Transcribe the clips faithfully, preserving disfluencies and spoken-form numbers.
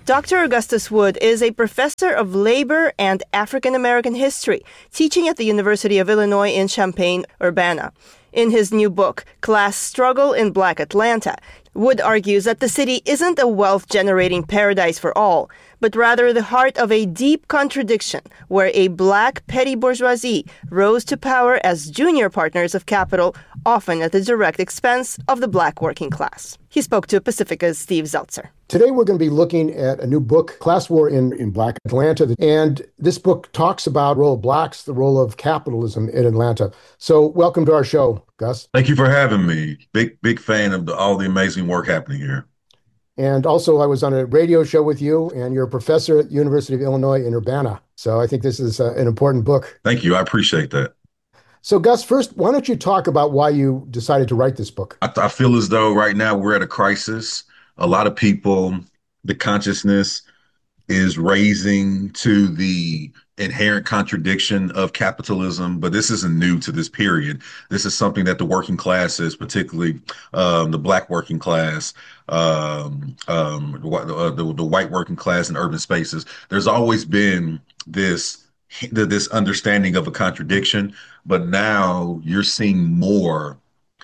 Doctor Augustus Wood is a professor of labor and African American history, teaching at the University of Illinois in Champaign-Urbana. In his new book, Class Struggle in Black Atlanta, Wood argues that the city isn't a wealth-generating paradise for all, but rather the heart of a deep contradiction where a black petty bourgeoisie rose to power as junior partners of capital, often at the direct expense of the black working class. He spoke to Pacifica's Steve Zeltzer. Today, we're going to be looking at a new book, Class War in, in Black Atlanta. And this book talks about the role of blacks, the role of capitalism in Atlanta. So welcome to our show, Gus. Thank you for having me. Big, big fan of the, all the amazing work happening here. And also, I was on a radio show with you, and you're a professor at the University of Illinois in Urbana. So I think this is uh, an important book. Thank you. I appreciate that. So, Gus, first, why don't you talk about why you decided to write this book? I, I feel as though right now we're at a crisis. A lot of people, the consciousness is raising to the inherent contradiction of capitalism, but this isn't new to this period. This is something that the working classes, particularly um, the black working class, um, um, the, the, the white working class in urban spaces, there's always been this this understanding of a contradiction, but now you're seeing more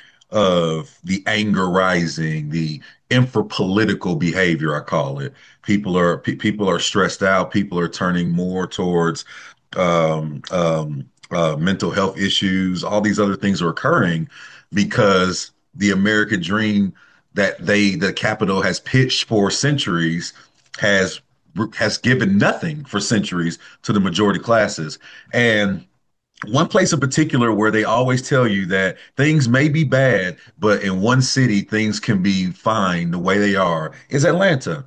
of the anger rising, the infra-political behavior, I call it. People are pe- people are stressed out. People are turning more towards um, um, uh, mental health issues. All these other things are occurring because the American dream that they, the capital has pitched for centuries, has has given nothing for centuries to the majority classes. And one place in particular where they always tell you that things may be bad, but in one city, things can be fine the way they are, is Atlanta.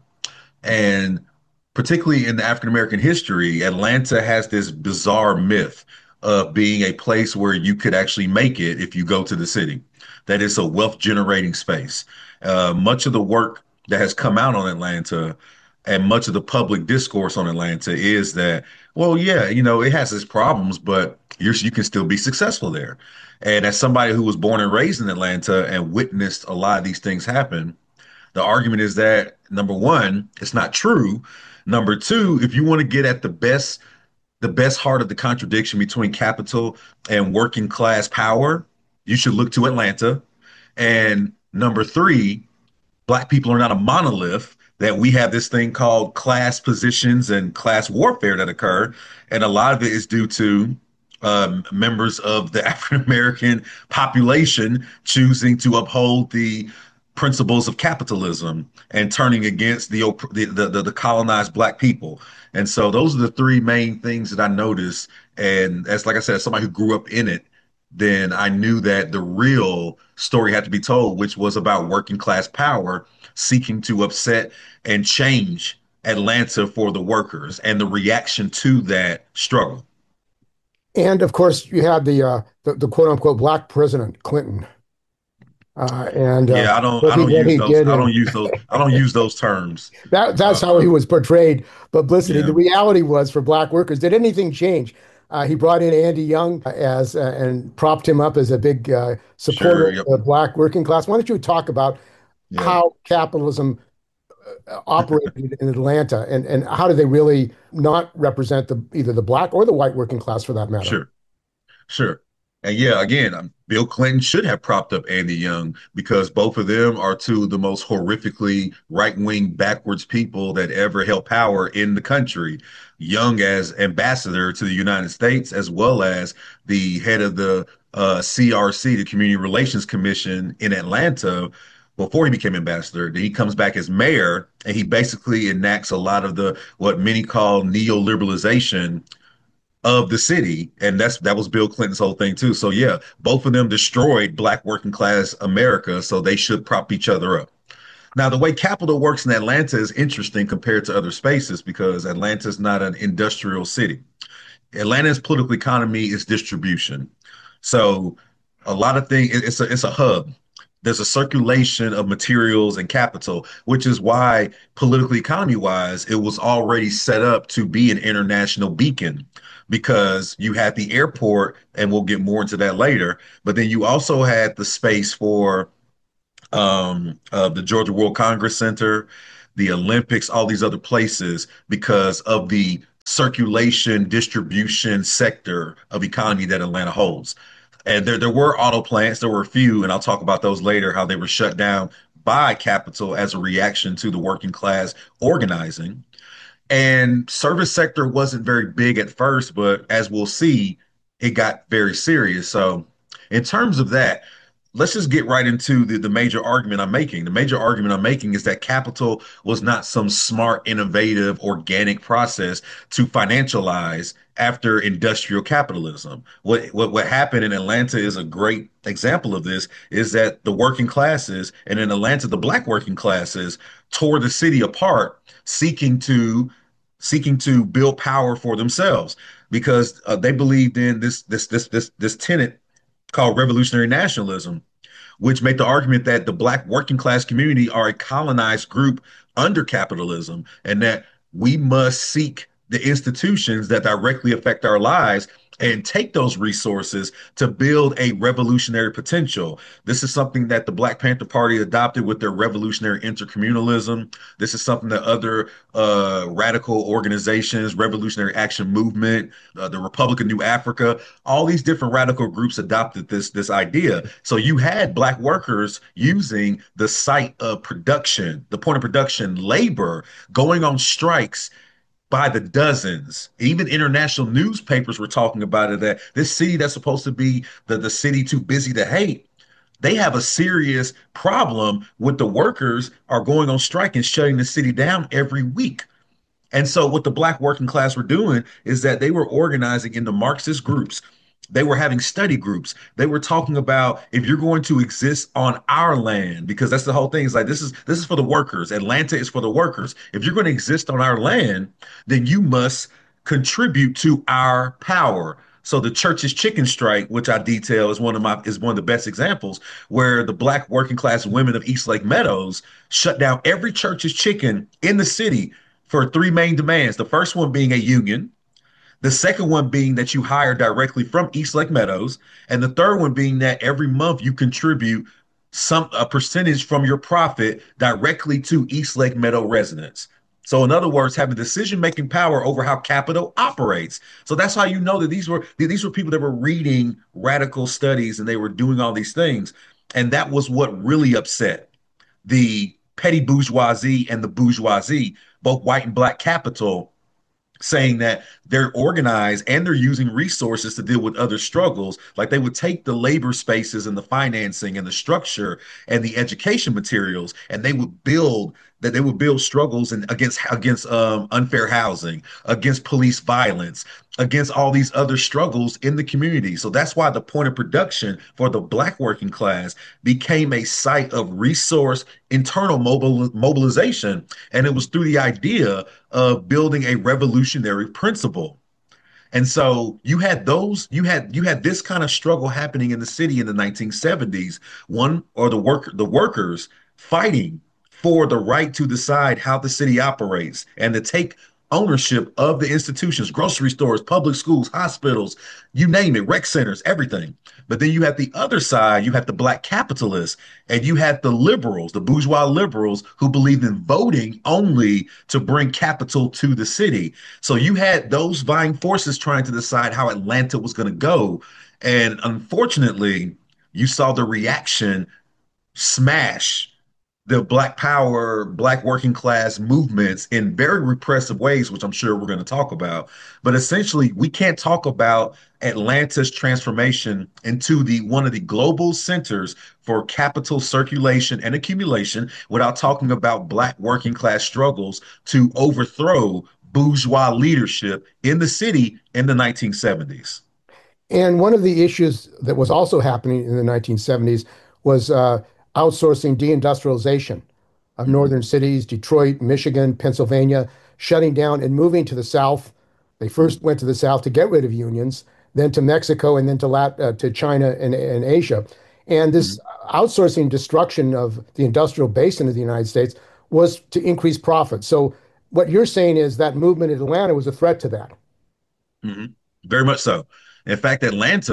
And particularly in the African-American history, Atlanta has this bizarre myth of being a place where you could actually make it if you go to the city, that it's a wealth-generating space. Uh, much of the work that has come out on Atlanta and much of the public discourse on Atlanta is that, well, yeah, you know, it has its problems, but you're, you can still be successful there. And as somebody who was born and raised in Atlanta and witnessed a lot of these things happen, the argument is that, number one, it's not true. Number two, if you want to get at the best, the best heart of the contradiction between capital and working class power, you should look to Atlanta. And number three, black people are not a monolith, that we have this thing called class positions and class warfare that occur. And a lot of it is due to um, members of the African-American population choosing to uphold the principles of capitalism and turning against the, the, the, the colonized black people. And so those are the three main things that I noticed. And as, like I said, as somebody who grew up in it, then I knew that the real story had to be told, which was about working class power seeking to upset and change Atlanta for the workers and the reaction to that struggle. And of course, you had the uh, the, the quote unquote black president Clinton. Uh, and uh, yeah, I don't, I don't use those. I don't use those. I don't use those terms. That that's uh, how he was portrayed. Publicity. Yeah. The reality was for black workers, did anything change? Uh, he brought in Andy Young as uh, and propped him up as a big uh, supporter sure, yep. of the black working class. Why don't you talk about yeah. how capitalism uh, operated in Atlanta and, and how do they really not represent the either the black or the white working class for that matter? Sure, sure. And yeah, again, um, Bill Clinton should have propped up Andy Young because both of them are two of the most horrifically right-wing backwards people that ever held power in the country. Young as ambassador to the United States, as well as the head of the uh, C R C, the Community Relations Commission in Atlanta, before he became ambassador. Then he comes back as mayor, and he basically enacts a lot of the what many call neoliberalization of the city. And that's that was Bill Clinton's whole thing, too. So, yeah, both of them destroyed black working class America, so they should prop each other up. Now, the way capital works in Atlanta is interesting compared to other spaces because Atlanta is not an industrial city. Atlanta's political economy is distribution. So a lot of things, it's a, it's a hub. There's a circulation of materials and capital, which is why political economy wise, it was already set up to be an international beacon because you had the airport, and we'll get more into that later. But then you also had the space for um, uh, the Georgia World Congress Center. the Olympics, all these other places because of the circulation distribution sector of economy that Atlanta holds. And there, there were auto plants, there were a few, and I'll talk about those later, how they were shut down by capital as a reaction to the working class organizing. And service sector wasn't very big at first, but as we'll see, it got very serious. So in terms of that, let's just get right into the, the major argument I'm making. The major argument I'm making is that capital was not some smart, innovative, organic process to financialize after industrial capitalism. What, what what happened in Atlanta is a great example of this, is that the working classes, and in Atlanta, the black working classes, tore the city apart, seeking to seeking to build power for themselves because uh, they believed in this this this this this tenet called revolutionary nationalism, which made the argument that the black working class community are a colonized group under capitalism and that we must seek the institutions that directly affect our lives and take those resources to build a revolutionary potential. This is something that the Black Panther Party adopted with their revolutionary intercommunalism. This is something that other uh, radical organizations, Revolutionary Action Movement, uh, the Republic of New Africa, all these different radical groups adopted this, this idea. So you had Black workers using the site of production, the point of production, labor, going on strikes by the dozens. Even international newspapers were talking about it, that this city that's supposed to be the, the city too busy to hate, they have a serious problem with the workers are going on strike and shutting the city down every week. And so what the black working class were doing is that they were organizing into Marxist groups. They were having study groups. They were talking about, if you're going to exist on our land, because that's the whole thing. It's like, this is this is for the workers. Atlanta is for the workers. If you're going to exist on our land, then you must contribute to our power. So the church's chicken strike, which I detail, is one of my is one of the best examples, where the black working class women of East Lake Meadows shut down every church's chicken in the city for three main demands. The first one being a union. The second one being that you hire directly from East Lake Meadows. And the third one being that every month you contribute some a percentage from your profit directly to East Lake Meadow residents. So in other words, having decision-making power over how capital operates. So that's how you know that these were these were people that were reading radical studies and they were doing all these things. And that was what really upset the petty bourgeoisie and the bourgeoisie, both white and black capital, saying that they're organized and they're using resources to deal with other struggles. Like they would take the labor spaces and the financing and the structure and the education materials, and they would build that they would build struggles and against against um, unfair housing, against police violence, against all these other struggles in the community. So that's why the point of production for the black working class became a site of resource internal mobil mobilization. And it was through the idea of building a revolutionary principle. And so you had those, you had you had this kind of struggle happening in the city in the nineteen seventies, one or the work the workers fighting for the right to decide how the city operates and to take ownership of the institutions, grocery stores, public schools, hospitals, you name it, rec centers, everything. But then you have the other side, you have the black capitalists, and you had the liberals, the bourgeois liberals who believed in voting only to bring capital to the city. So you had those vying forces trying to decide how Atlanta was going to go. And unfortunately, you saw the reaction smash the Black Power, Black working class movements in very repressive ways, which I'm sure we're going to talk about. But essentially, we can't talk about Atlanta's transformation into the one of the global centers for capital circulation and accumulation without talking about Black working class struggles to overthrow bourgeois leadership in the city in the nineteen seventies. And one of the issues that was also happening in the nineteen seventies was uh, outsourcing deindustrialization of northern cities, Detroit, Michigan, Pennsylvania, shutting down and moving to the South. They first went to the South to get rid of unions, then to Mexico, and then to Lat uh, to China and, and Asia. And this mm-hmm. outsourcing destruction of the industrial basin of the United States was to increase profit. So what you're saying is that movement in Atlanta was a threat to that. Mm-hmm. Very much so. In fact, Atlanta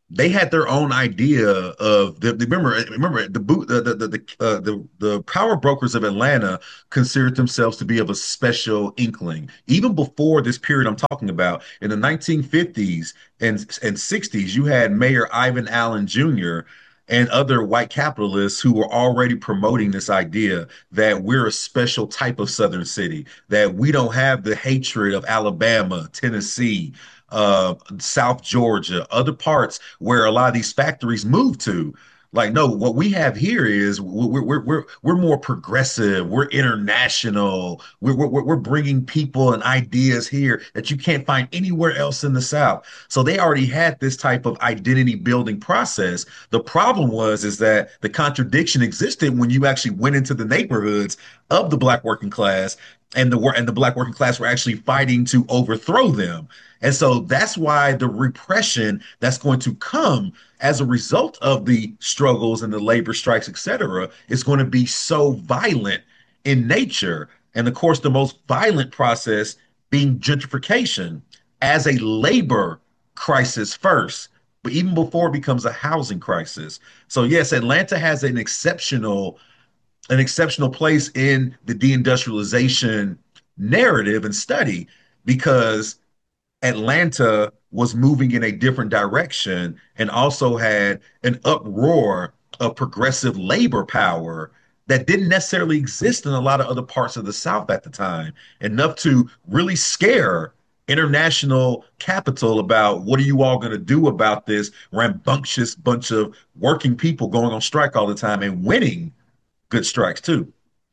they had their own idea of the, the remember remember the boot the the the, uh, the the power brokers of Atlanta considered themselves to be of a special inkling even before this period I'm talking about in the nineteen fifties and and sixties. You had Mayor Ivan Allen Junior and other white capitalists who were already promoting this idea that we're a special type of southern city, that we don't have the hatred of Alabama, Tennessee, uh, South Georgia, other parts where a lot of these factories move to. Like, no, what we have here is we're we're we're we're more progressive. We're international. We're we're we're bringing people and ideas here that you can't find anywhere else in the South. So they already had this type of identity building process. The problem was is that the contradiction existed when you actually went into the neighborhoods of the Black working class, and the and the Black working class were actually fighting to overthrow them. And so that's why the repression that's going to come as a result of the struggles and the labor strikes, et cetera, is going to be so violent in nature. And of course, the most violent process being gentrification as a labor crisis first, but even before it becomes a housing crisis. So yes, Atlanta has an exceptional an exceptional place in the deindustrialization narrative and study because Atlanta was moving in a different direction and also had an uproar of progressive labor power that didn't necessarily exist in a lot of other parts of the South at the time, enough to really scare international capital about what are you all going to do about this rambunctious bunch of working people going on strike all the time and winning good strikes too.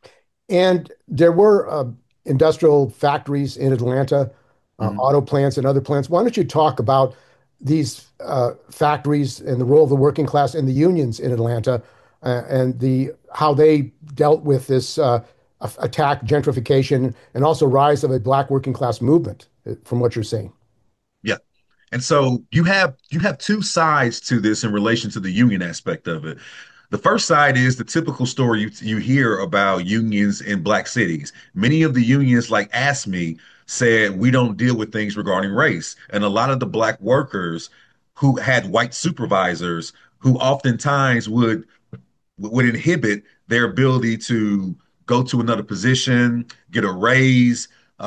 And there were uh, industrial factories in Atlanta, uh, Mhm. auto plants and other plants. Why don't you talk about these uh, factories and the role of the working class and the unions in Atlanta, uh, and the how they dealt with this uh, attack, gentrification, and also rise of a Black working class movement, uh, from what you're saying? Yeah. And so you have you have two sides to this in relation to the union aspect of it. The first side is the typical story you you hear about unions in black cities. Many of the unions, like ASME, said we don't deal with things regarding race. And a lot of the black workers who had white supervisors who oftentimes would would inhibit their ability to go to another position, get a raise,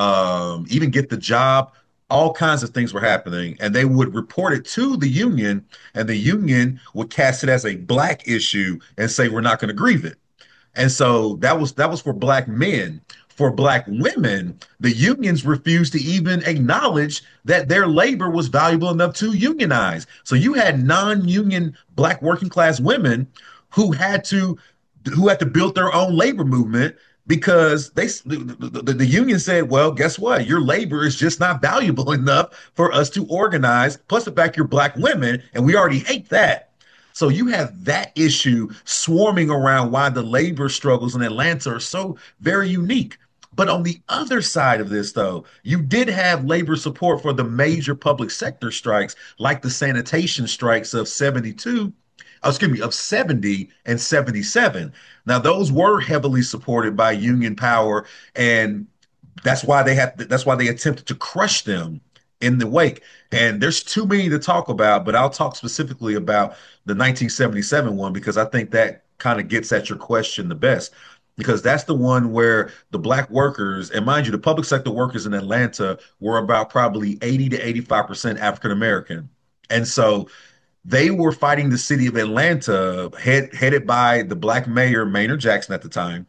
um, even get the job. All kinds of things were happening, and they would report it to the union, and the union would cast it as a black issue and say we're not going to grieve it. And so that was that was for black men. For black women, the unions refused to even acknowledge that their labor was valuable enough to unionize. So you had non-union black working class women who had to who had to build their own labor movement because they the, the, the union said, well, guess what? Your labor is just not valuable enough for us to organize. Plus the fact you're black women, and we already hate that. So you have that issue swarming around why the labor struggles in Atlanta are so very unique. But on the other side of this, though, you did have labor support for the major public sector strikes, like the sanitation strikes of seventy-two, oh, excuse me, of seventy and seventy-seven. Now, those were heavily supported by union power, and that's why they had that's why they attempted to crush them in the wake. And there's too many to talk about, but I'll talk specifically about the nineteen seventy-seven one because I think that kind of gets at your question the best. Because that's the one where the black workers, and mind you, the public sector workers in Atlanta were about probably eighty to eighty-five percent African American. And so they were fighting the city of Atlanta, head, headed by the black mayor, Maynard Jackson at the time,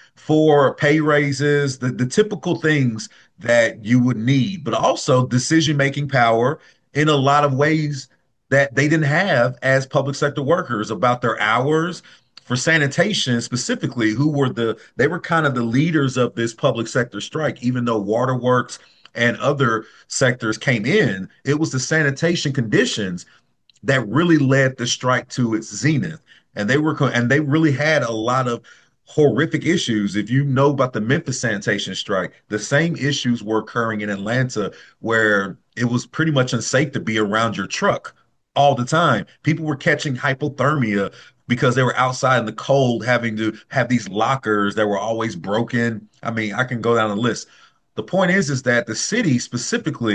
for pay raises, the, the typical things that you would need, but also decision-making power in a lot of ways that they didn't have as public sector workers about their hours. For sanitation specifically, who were the, they were kind of the leaders of this public sector strike, even though waterworks and other sectors came in, it was the sanitation conditions that really led the strike to its zenith. And they were, and they really had a lot of horrific issues. If you know about the Memphis sanitation strike, the same issues were occurring in Atlanta where it was pretty much unsafe to be around your truck all the time. People were catching hypothermia because they were outside in the cold, having to have these lockers that were always broken. I mean, I can go down the list. The point is, is that the city specifically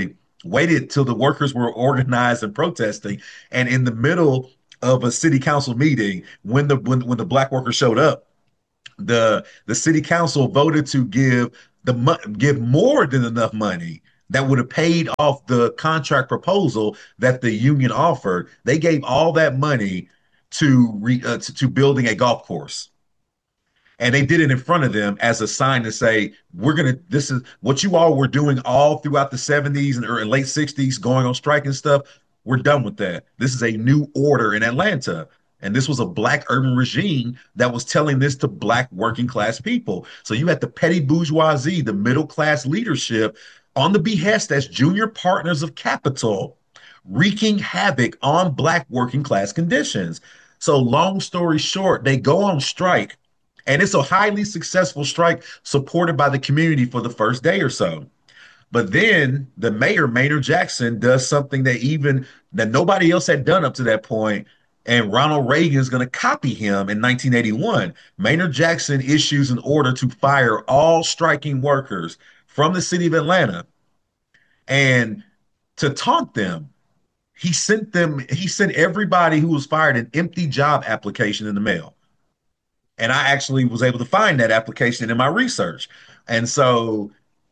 waited till the workers were organized and protesting. And in the middle of a city council meeting, when the when, when the black workers showed up, the the city council voted to give the give more than enough money that would have paid off the contract proposal that the union offered. They gave all that money to re, uh, to, to building a golf course. And they did it in front of them as a sign to say, we're going to, this is what you all were doing all throughout the seventies and early, late sixties, going on strike and stuff. We're done with that. This is a new order in Atlanta. And this was a black urban regime that was telling this to black working class people. So you had the petty bourgeoisie, the middle class leadership on the behest as junior partners of capital, wreaking havoc on black working class conditions. So long story short, they go on strike. And it's a highly successful strike supported by the community for the first day or so. But then the mayor, Maynard Jackson, does something that even that nobody else had done up to that point. And Ronald Reagan is going to copy him in nineteen eighty-one. Maynard Jackson issues an order to fire all striking workers from the city of Atlanta. And to taunt them, he sent them, he sent everybody who was fired an empty job application in the mail. And I actually was able to find that application in my research. And so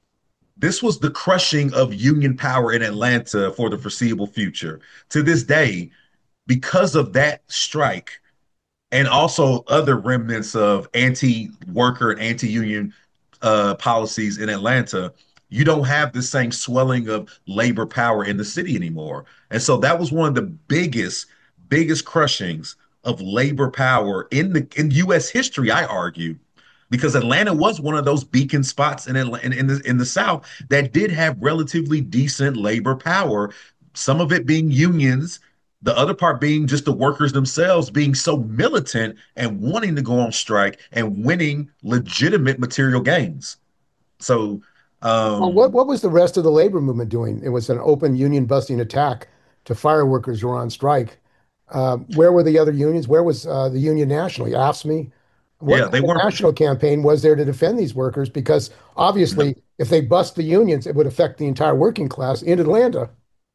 this was the crushing of union power in Atlanta for the foreseeable future. To this day, because of that strike and also other remnants of anti-worker and anti-union uh, policies in Atlanta, you don't have the same swelling of labor power in the city anymore. And so that was one of the biggest, biggest crushings of labor power in the in U S history, I argue, because Atlanta was one of those beacon spots in in, in the in the South that did have relatively decent labor power. Some of it being unions, the other part being just the workers themselves being so militant and wanting to go on strike and winning legitimate material gains. So, um, well, what what was the rest of the labor movement doing? It was an open union busting attack to fire workers who were on strike. Um, where were the other unions? Where was uh, the union nationally? A F S C M E? What yeah, they weren't. National campaign was there to defend these workers? Because obviously, no. if they bust the unions, it would affect the entire working class in Atlanta.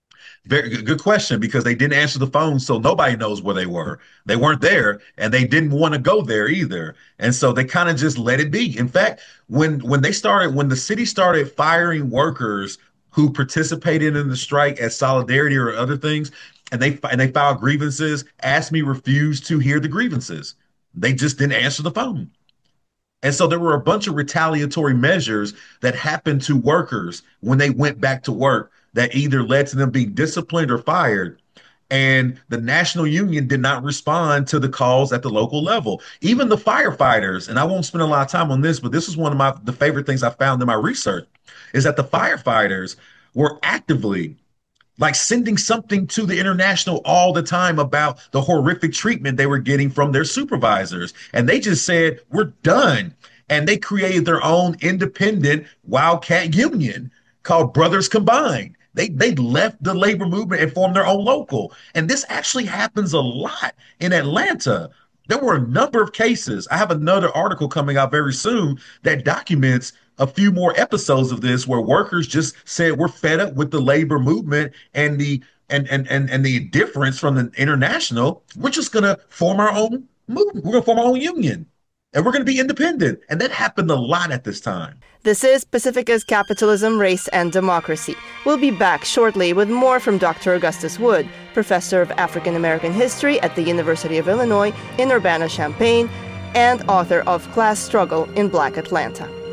Very good, good question, because they didn't answer the phone, so nobody knows where they were. They weren't there, and they didn't want to go there either. And so they kind of just let it be. In fact, when when they started, when the city started firing workers who participated in the strike as solidarity or other things, and they and they filed grievances, A S M E refused to hear the grievances. They just didn't answer the phone. And so there were a bunch of retaliatory measures that happened to workers when they went back to work that either led to them being disciplined or fired. And the national union did not respond to the calls at the local level. Even the firefighters, and I won't spend a lot of time on this, but this is one of my the favorite things I found in my research, is that the firefighters were actively like sending something to the International all the time about the horrific treatment they were getting from their supervisors. And they just said, we're done. And they created their own independent wildcat union called Brothers Combined. They they left the labor movement and formed their own local. And this actually happens a lot in Atlanta. There were a number of cases. I have another article coming out very soon that documents a few more episodes of this where workers just said, we're fed up with the labor movement and the and and and, and the indifference from the International. We're just gonna form our own movement. We're gonna form our own union. And we're going to be independent. And that happened a lot at this time. This is Pacifica's Capitalism, Race, and Democracy. We'll be back shortly with more from Doctor Augustus Wood, professor of African American history at the University of Illinois in Urbana-Champaign and author of Class Struggle in Black Atlanta.